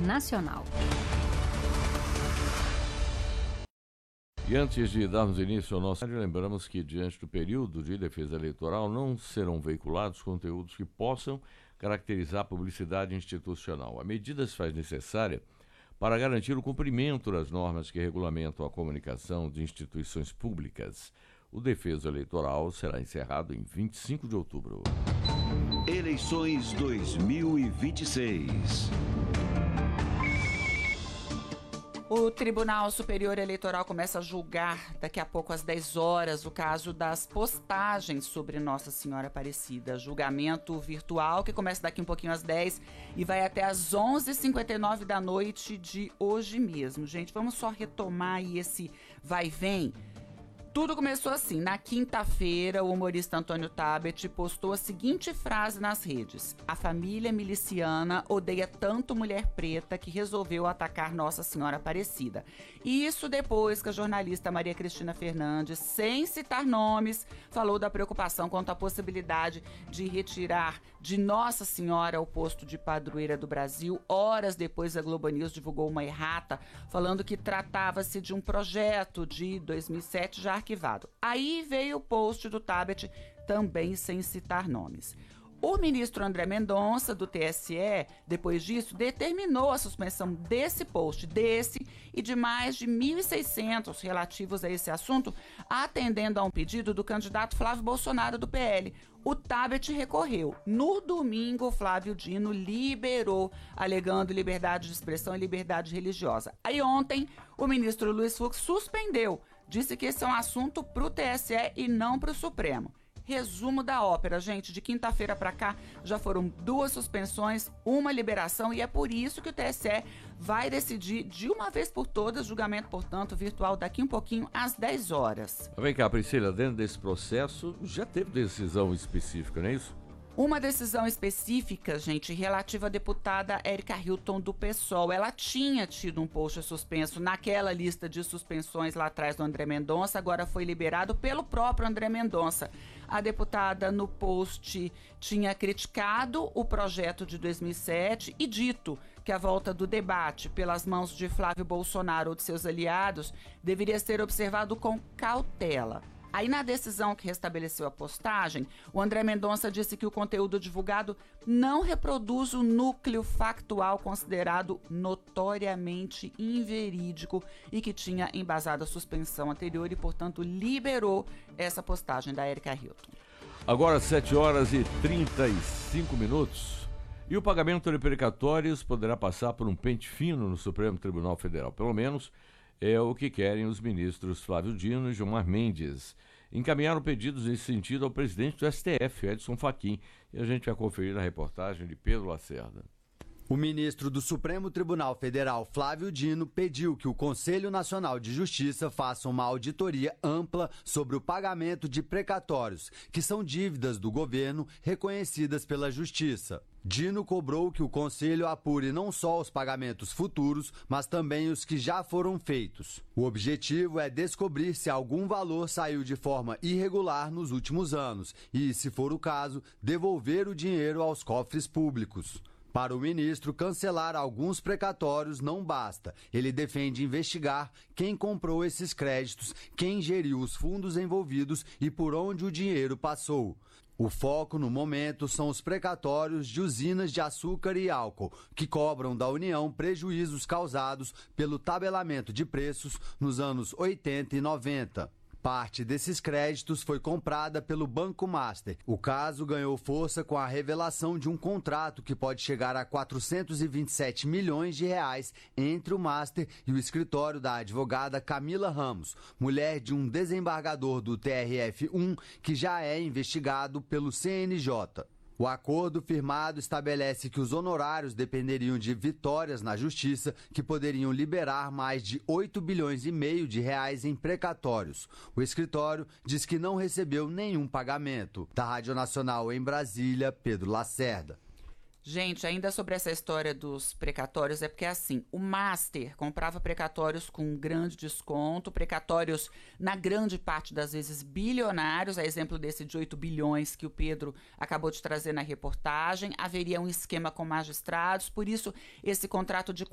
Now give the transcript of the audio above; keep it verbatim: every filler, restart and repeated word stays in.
Nacional. E antes de darmos início ao nosso vídeo, lembramos que, diante do período de defesa eleitoral, não serão veiculados conteúdos que possam caracterizar a publicidade institucional. A medida se faz necessária para garantir o cumprimento das normas que regulamentam a comunicação de instituições públicas. O defeso eleitoral será encerrado em vinte e cinco de outubro. Eleições dois mil e vinte e seis. O Tribunal Superior Eleitoral começa a julgar daqui a pouco às dez horas o caso das postagens sobre Nossa Senhora Aparecida. Julgamento virtual que começa daqui um pouquinho às dez e vai até às onze e cinquenta e nove da noite de hoje mesmo. Gente, vamos só retomar aí esse vai e vem. Tudo começou assim. Na quinta-feira, o humorista Antônio Tabet postou a seguinte frase nas redes: a família miliciana odeia tanto mulher preta que resolveu atacar Nossa Senhora Aparecida. E isso depois que a jornalista Maria Cristina Fernandes, sem citar nomes, falou da preocupação quanto à possibilidade de retirar de Nossa Senhora o posto de padroeira do Brasil. Horas depois, a Globo News divulgou uma errata falando que tratava-se de um projeto de dois mil e sete já arquivado. Aí veio o post do Tabet, também sem citar nomes. O ministro André Mendonça, do T S E, depois disso, determinou a suspensão desse post, desse e de mais de mil e seiscentos relativos a esse assunto, atendendo a um pedido do candidato Flávio Bolsonaro, do P L. O Tabet recorreu. No domingo, Flávio Dino liberou, alegando liberdade de expressão e liberdade religiosa. Aí ontem, o ministro Luiz Fux suspendeu, disse que esse é um assunto para o T S E e não para o Supremo. Resumo da ópera, gente, de quinta-feira para cá já foram duas suspensões, uma liberação, e é por isso que o T S E vai decidir de uma vez por todas, julgamento, portanto, virtual daqui um pouquinho às dez horas. Vem cá, Priscila, dentro desse processo já teve decisão específica, não é isso? Uma decisão específica, gente, relativa à deputada Érica Hilton, do PSOL. Ela tinha tido um post suspenso naquela lista de suspensões lá atrás do André Mendonça, agora foi liberado pelo próprio André Mendonça. A deputada, no post, tinha criticado o projeto de dois mil e sete e dito que a volta do debate pelas mãos de Flávio Bolsonaro ou de seus aliados deveria ser observado com cautela. Aí, na decisão que restabeleceu a postagem, o André Mendonça disse que o conteúdo divulgado não reproduz o núcleo factual considerado notoriamente inverídico e que tinha embasado a suspensão anterior e, portanto, liberou essa postagem da Érica Hilton. Agora, sete horas e trinta e cinco minutos. E o pagamento de precatórios poderá passar por um pente fino no Supremo Tribunal Federal. Pelo menos é o que querem os ministros Flávio Dino e Gilmar Mendes. Encaminharam pedidos nesse sentido ao presidente do S T F, Edson Fachin. E a gente vai conferir a reportagem de Pedro Lacerda. O ministro do Supremo Tribunal Federal, Flávio Dino, pediu que o Conselho Nacional de Justiça faça uma auditoria ampla sobre o pagamento de precatórios, que são dívidas do governo reconhecidas pela Justiça. Dino cobrou que o Conselho apure não só os pagamentos futuros, mas também os que já foram feitos. O objetivo é descobrir se algum valor saiu de forma irregular nos últimos anos e, se for o caso, devolver o dinheiro aos cofres públicos. Para o ministro, cancelar alguns precatórios não basta. Ele defende investigar quem comprou esses créditos, quem geriu os fundos envolvidos e por onde o dinheiro passou. O foco, no momento, são os precatórios de usinas de açúcar e álcool, que cobram da União prejuízos causados pelo tabelamento de preços nos anos oitenta e noventa. Parte desses créditos foi comprada pelo Banco Master. O caso ganhou força com a revelação de um contrato que pode chegar a quatrocentos e vinte e sete milhões de reais entre o Master e o escritório da advogada Camila Ramos, mulher de um desembargador do T R F um que já é investigado pelo C N J. O acordo firmado estabelece que os honorários dependeriam de vitórias na justiça, que poderiam liberar mais de oito bilhões e meio de reais em precatórios. O escritório diz que não recebeu nenhum pagamento. Da Rádio Nacional em Brasília, Pedro Lacerda. Gente, ainda sobre essa história dos precatórios, é porque assim, o Master comprava precatórios com grande desconto, precatórios na grande parte das vezes bilionários, a exemplo desse de oito bilhões que o Pedro acabou de trazer na reportagem. Haveria um esquema com magistrados, por isso esse contrato de